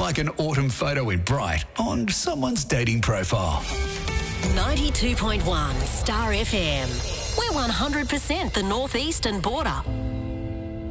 like an autumn photo in bright on someone's dating profile. 92.1 Star FM. We're 100% the northeastern border.